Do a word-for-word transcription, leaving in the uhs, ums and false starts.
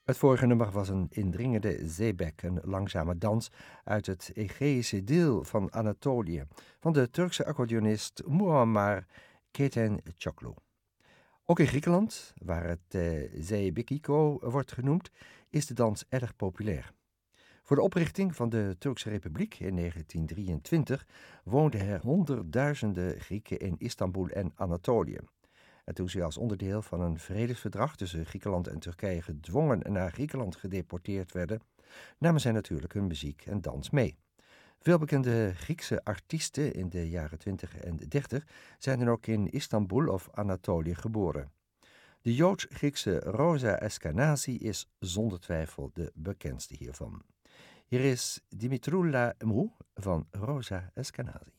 Het vorige nummer was een indringende zeebek, een langzame dans uit het Egeïsche deel van Anatolië, van de Turkse accordeonist Muammer Ketençoglu. Ook in Griekenland, waar het eh, Zeybekiko wordt genoemd, is de dans erg populair. Voor de oprichting van de Turkse Republiek in negentien drieëntwintig woonden er honderdduizenden Grieken in Istanbul en Anatolië. En toen ze als onderdeel van een vredesverdrag tussen Griekenland en Turkije gedwongen naar Griekenland gedeporteerd werden, namen zij natuurlijk hun muziek en dans mee. Veel bekende Griekse artiesten in de jaren twintig en dertig zijn dan ook in Istanbul of Anatolië geboren. De Joods-Griekse Rosa Eskenazi is zonder twijfel de bekendste hiervan. Hier is Dimitroula Mou van Rosa Eskenazi.